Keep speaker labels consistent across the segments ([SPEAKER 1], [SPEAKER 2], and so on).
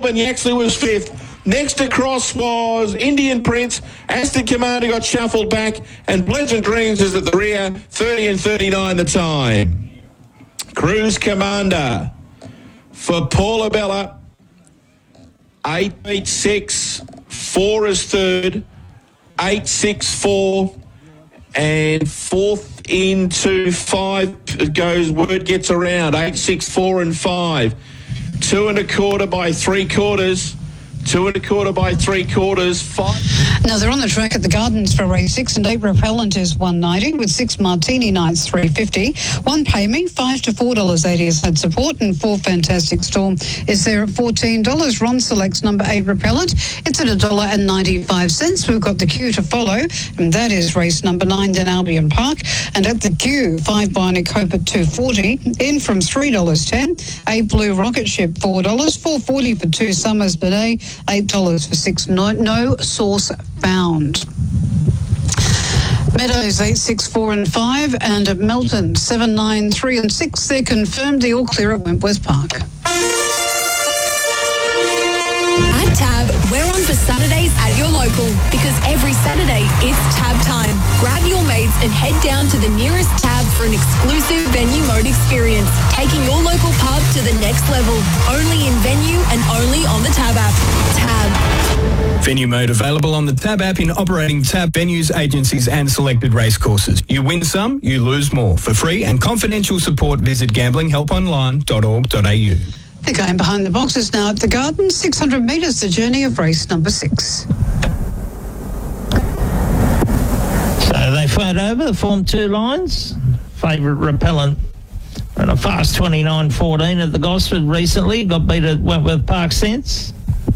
[SPEAKER 1] and Yaxley was fifth. Next across was Indian Prince. Aston Commander got shuffled back, and Pleasant Dreams is at the rear, 30 and 39 the time. Cruise Commander for Paula Bella, 886, 4 is third, 864, and fourth into 5 goes, word gets around, 864 and 5. 2 1/4 by 3/4. 2 1/4 by 3/4. 5.
[SPEAKER 2] Now they're on the track at the Gardens for race 6, and 8 Repellent is $1.90 with 6 Martini Nights $3.50. 1 Pay Me $5 to $4.80 has had support, and 4 Fantastic Storm is there at $14. Ron selects number 8 Repellent. It's at $1.95. We've got the queue to follow, and that is race number 9 in Albion Park. And at the queue, 5 Bionic Hope at $2.40. In from $3.10. 8 Blue Rocket Ship $4. $4.40 for 2 Summers Bidet. $8 for 6 no source found. Meadows 8, 6, 4 and 5, and at Melton 7, 9, 3 and 6. They're confirmed. They're all clear at Wentworth Park.
[SPEAKER 3] At Tab, we're on for Saturdays at your local, because every Saturday it's Tab time. Grab your mates and head down to the nearest Tab for an exclusive venue mode experience, taking your local pub to the next level. Only in venue and only on the Tab app. Tab.
[SPEAKER 4] Venue mode available on the Tab app in operating Tab venues, agencies and selected racecourses. You win some, you lose more. For free and confidential support, visit gamblinghelponline.org.au.
[SPEAKER 2] They're going behind the boxes now at the Gardens, 600 metres, the journey of race number 6.
[SPEAKER 5] So they flowed over the Form 2 lines. Favourite Repellent ran a fast 29.14 at the Gosford recently. Got beat at Wentworth Park since.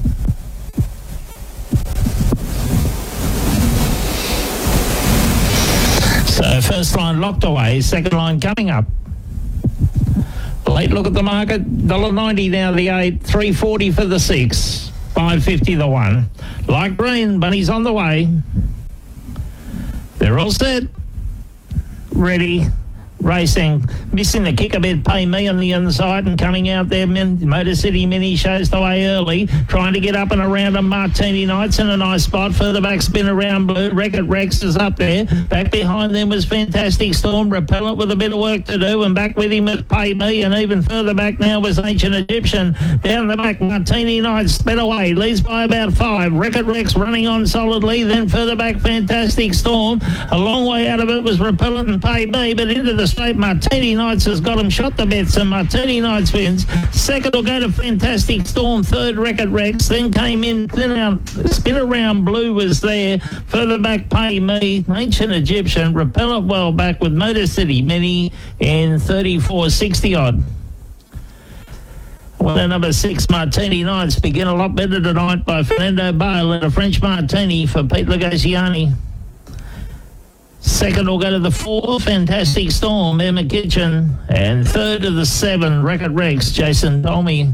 [SPEAKER 5] So first line locked away, second line coming up. Late look at the market, $1.90 now the 8, $3.40 for the 6, $5.50 the 1. Like green, Bunny's on the way. They're all set, ready, racing. Missing the kick a bit, Pay Me on the inside, and coming out there, Motor City Mini shows the way early, trying to get up and around a Martini Nights in a nice spot. Further back, Spin Around Blue, Wreck-It Rex is up there. Back behind them was Fantastic Storm, Repellent with a bit of work to do, and back with him was Pay Me, and even further back now was Ancient Egyptian. Down the back, Martini Nights sped away, leads by about 5. Wreck-It Rex running on solidly, then further back, Fantastic Storm. A long way out of it was Repellent and Pay Me, but into the straight, Martini Nights has got him shot to bits, and Martini Nights wins. Second will go to Fantastic Storm. Third, Wreck-It Rex. Then came in, Spin Around Blue was there. Further back, Pay Me. Ancient Egyptian. Repellent well back with Motor City Mini in 34.60 odd. Well, number 6, Martini Nights, begin a lot better tonight by Fernando Bale and a French Martini for Pete Lagosiani. Second will go to the 4, Fantastic Storm, Emma Kitchen. And third of the 7, Wreck-It Rex, Jason Dolmy.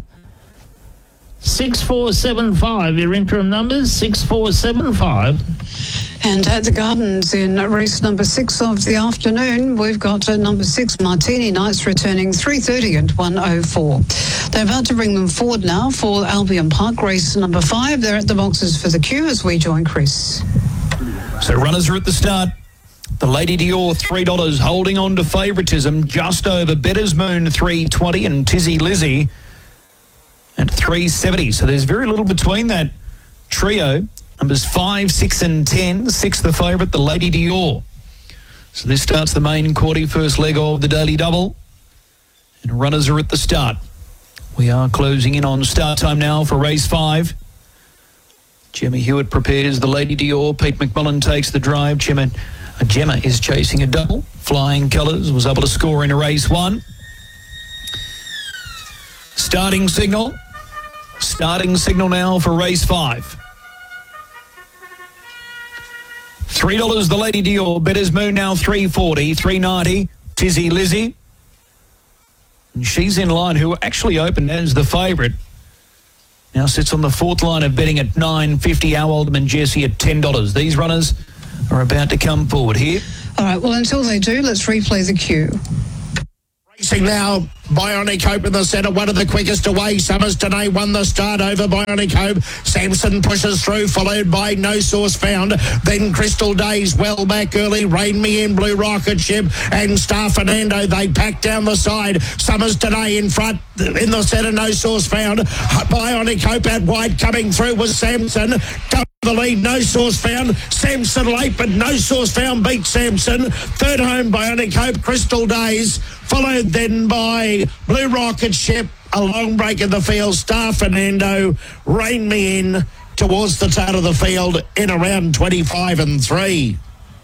[SPEAKER 5] 6475, your interim numbers, 6475.
[SPEAKER 2] And at the Gardens in race number 6 of the afternoon, we've got number 6, Martini Nights, returning 3:30 and 1:04. They're about to bring them forward now for Albion Park, race number 5. They're at the boxes for the queue as we join Chris.
[SPEAKER 4] So runners are at the start. The Lady Dior, $3, holding on to favouritism, just over. Better's Moon, $3.20, and Tizzy Lizzie at $3.70. So there's very little between that trio. Numbers 5, 6 and 10. 6 the favourite, the Lady Dior. So this starts the main quarter, first leg of the Daily Double. And runners are at the start. We are closing in on start time now for race 5. Gemma Hewitt prepares the Lady Dior. Pete McMullen takes the drive. Gemma is chasing a double. Flying Colours was able to score in a race 1. Starting signal. Starting signal now for race 5. $3 the Lady Dior. Better's Moon now $3.40. $3.90 Tizzy Lizzie. And she's in line, who actually opened as the favourite. Now sits on the 4th line of betting at $9.50. Our Alderman Jesse at $10. These runners are about to come forward here.
[SPEAKER 2] All right, well, until they do, let's replay the queue.
[SPEAKER 6] racing now. Bionic Hope in the centre, one of the quickest away. Summers Today won the start over Bionic Hope. Samson pushes through, followed by No Source Found. Then Crystal Days well back early. Rain Me In, Blue Rocket Ship and Star Fernando. They pack down the side. Summers Today in front. In the centre, No Source Found. Bionic Hope out wide. Coming through was Samson. The lead, No Source Found. Samson late, but No Source Found beat Samson. Third home, Bionic Hope, Crystal Days, followed then by Blue Rocket Ship, a long break in the field. Star Fernando, Rain Me In towards the start of the field in around 25 and 3.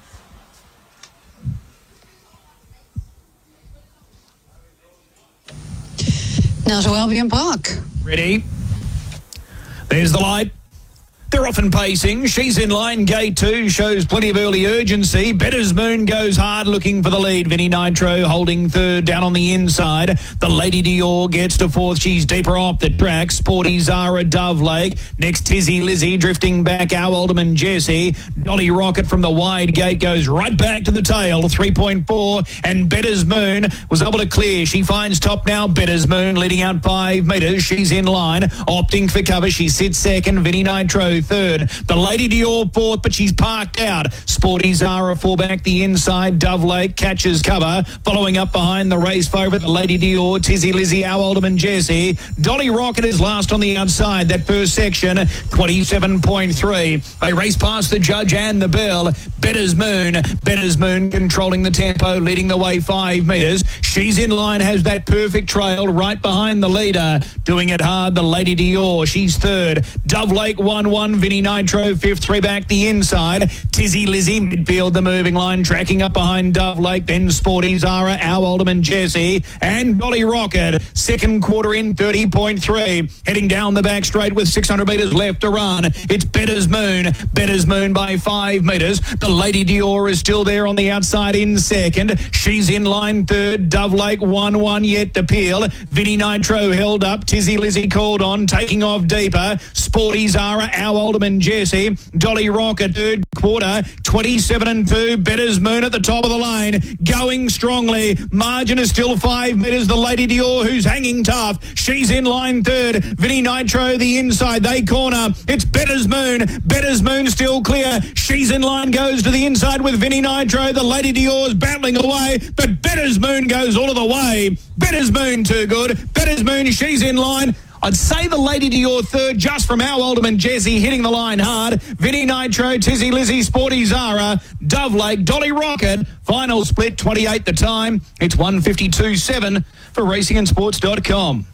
[SPEAKER 2] Now to Albion Park.
[SPEAKER 4] Ready? There's the light. They're often pacing. She's in line. Gate 2 shows plenty of early urgency. Better's Moon goes hard looking for the lead. Vinnie Nitro holding third down on the inside. The Lady Dior gets to fourth. She's deeper off the track. Sporty Zara, Dove Lake. Next, Tizzy Lizzie drifting back. Our Alderman Jesse. Dolly Rocket from the wide gate goes right back to the tail. 3.4. And Better's Moon was able to clear. She finds top now. Better's Moon leading out 5 metres. She's in line. Opting for cover. She sits second. Vinnie Nitro third. The Lady Dior fourth, but she's parked out. Sporty Zara full back the inside. Dove Lake catches cover. Following up behind the race favourite, the Lady Dior, Tizzy Lizzie, Our Alderman Jesse. Dolly Rocket is last on the outside. That first section, 27.3. They race past the judge and the bell. Better's Moon controlling the tempo, leading the way 5 metres. She's in line, has that perfect trail right behind the leader. Doing it hard, the Lady Dior. She's third. Dove Lake 1-1. Vinnie Nitro fifth, 3 back the inside. Tizzy Lizzie midfield the moving line, tracking up behind Dove Lake. Then Sporty Zara, Our Alderman Jesse, and Dolly Rocket. Second quarter in 30.3. Heading down the back straight with 600 metres left to run. It's Better's Moon by 5 metres. The Lady Dior is still there on the outside in second. She's in line third. Dove Lake 1-1 yet to peel. Vinnie Nitro held up. Tizzy Lizzie called on, taking off deeper. Sporty Zara, Our Alderman Jesse. Dolly Rocket third quarter, 27-2. Better's Moon at the top of the lane, going strongly. Margin is still 5 metres. The Lady Dior, who's hanging tough. She's in line third. Vinnie Nitro the inside. They corner. It's Better's Moon still clear. She's in line, goes to the inside with Vinnie Nitro. The Lady Dior's battling away, but Better's Moon goes all of the way. Better's Moon too good. Better's Moon, she's in line. I'd say the Lady Dior third, just from Our Alderman Jesse, hitting the line hard. Vinnie Nitro, Tizzy Lizzie, Sporty Zara, Dove Lake, Dolly Rocket. Final split, 28 the time. It's 152.7 for racingandsports.com.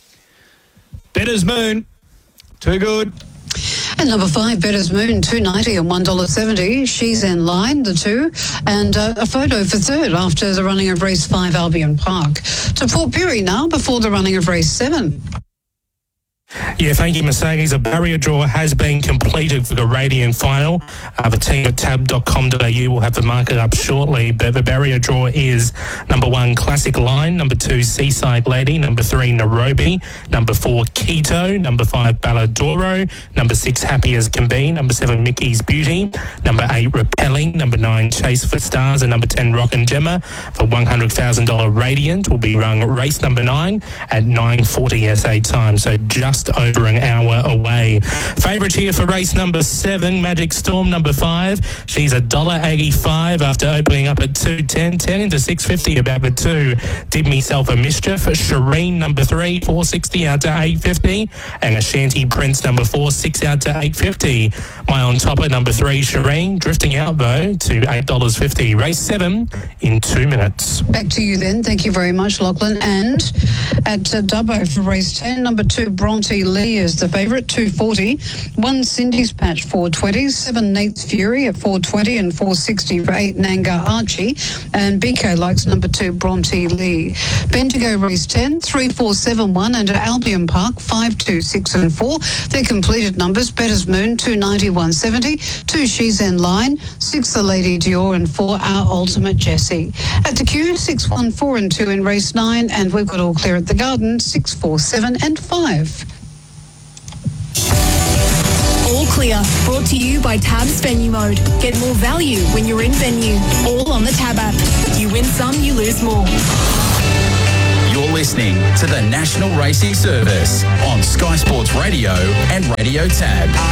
[SPEAKER 4] Better's Moon, too good.
[SPEAKER 2] And number 5, Better's Moon, $2.90 and $1.70. She's in line, the 2. And a photo for third after the running of race 5, Albion Park. To Port Pirie now before the running of race 7.
[SPEAKER 7] Yeah, thank you, Mercedes. A barrier draw has been completed for the Radiant final. The team at tab.com.au will have the market up shortly, but the barrier draw is number 1, Classic Line, number 2, Seaside Lady, number 3, Nairobi, number 4, Quito, number 5, Balladoro, number 6, Happy as Can Be, number 7, Mickey's Beauty, number 8, Repelling, number 9, Chase for Stars, and number 10, Rock and Gemma. For $100,000 Radiant will be run race number 9 at 9:40 SA time, so just over an hour away. Favourite here for race number 7, Magic Storm number 5. She's $1.85 after opening up at 2.10, 10 into 6.50 about the 2. Did Myself a Mischief. Shireen number 3, 4.60 out to 8.50, and Ashanti Prince number 4, 6 out to 8.50. My on topper number 3, Shireen, drifting out though to $8.50. Race 7 in 2 minutes.
[SPEAKER 2] Back to you then. Thank you very much, Lachlan. And at Dubbo for race 10, number 2, Bronte Lee is the favourite, 240. 1, Cindy's Patch, 420. 7, Nate's Fury at 420 and 460 for 8, Nanga Archie. And BK likes number 2, Bronte Lee. Bendigo race 10, 3, 4, 7, 1, and at Albion Park, 5, 2, 6 and 4. Their completed numbers, Better's Moon, 290, 170. 2, She's in Line. 6, The Lady Dior, and 4, Our Ultimate Jessie. At the queue, 6, 1, 4 and 2 in race 9, and we've got all clear at the Garden, 6, 4, 7 and 5.
[SPEAKER 3] All clear. Brought to you by Tab's Venue Mode. Get more value when you're in venue. All on the Tab app. You win some, you lose more.
[SPEAKER 8] listening to the National Racing Service on Sky Sports Radio and Radio Tab.